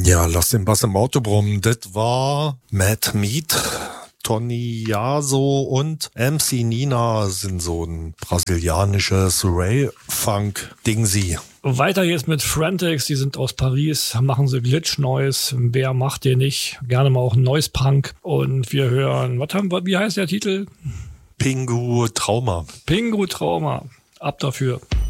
Ja, lass den Bass im Auto brummen. Das war Mad Meat. Tony Yaso und MC Nina sind so ein brasilianisches Ray-Funk-Ding-Sie. Weiter jetzt mit Frantics, die sind aus Paris, machen sie Glitch-Noise. Wer macht den nicht? Gerne mal auch Noise-Punk. Und wir hören, wie heißt der Titel? Pingu Trauma. Pingu Trauma. Ab dafür.